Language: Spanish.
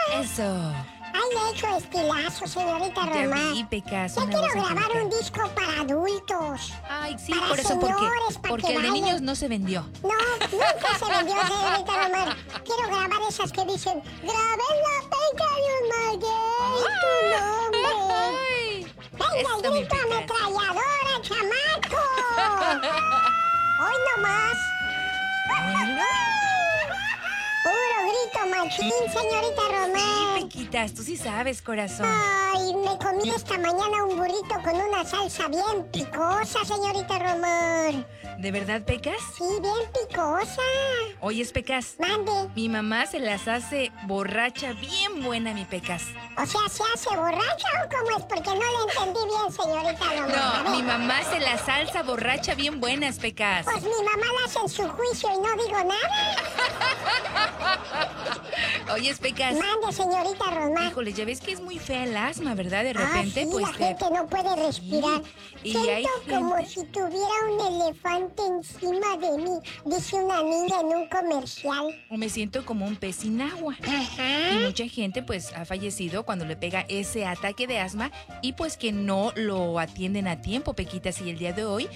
Eso. Ay, le he hecho estilazo, señorita Ya Román. vi, Pecas. Ya una quiero voz grabar un angelical. disco para adultos. Ay, sí, Para por eso, ¿por qué? señores, para Porque que el de bailen. niños no se vendió. No, nunca se vendió, señorita Román. Quiero grabar esas que dicen, graben la peca de un maguey, tu nombre. Ay, Venga, eso, el mi grito Pecas. ametralladora, chamaco. Hoy nomás. Puro grito machín, señorita Sí, Román. Pequitas, tú sí sabes, corazón. Ay, me comí esta mañana un burrito con una salsa bien picosa, señorita Román. ¿De verdad, Pecas? Sí, bien picosa. Oyes, Pecas. Mande. Mi mamá se las hace borracha bien buena, mi Pecas. O sea, ¿se hace borracha o cómo es? Porque no le entendí bien, señorita Román. A No, ver. mi mamá se la salsa borracha bien buenas, Pecas. Pues mi mamá la hace en su juicio y no digo nada. Oyes, Pecas. Mande, señorita Román. Híjole, ya ves que es muy fea el asma, ¿verdad? De Ah, repente, sí, pues la gente no puede respirar. y Siento hay como gente- si tuviera un elefante encima de mí, dice una niña en un comercial. o me siento como un pez sin agua. Y Ajá. mucha gente pues ha fallecido cuando le pega ese ataque de asma y pues que no lo atienden a tiempo, Pequitas. Y el día de hoy